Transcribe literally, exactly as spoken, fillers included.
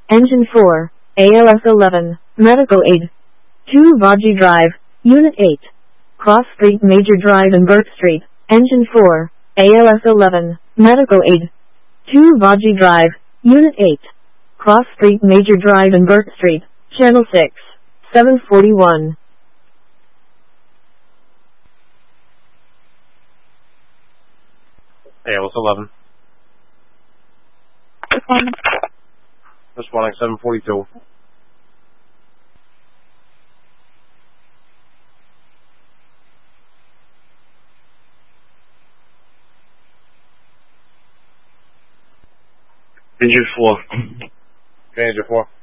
Engine four, A L S eleven, Medical Aid. two Vaji Drive, Unit eight. Cross Street Major Drive and Burke Street, Engine four, A L S eleven, Medical Aid. two Vaji Drive, Unit eight. Cross Street Major Drive and Burke Street, Channel six, seven forty-one. A L S eleven. Responding seven forty-two. Engine four. Okay, Engine four.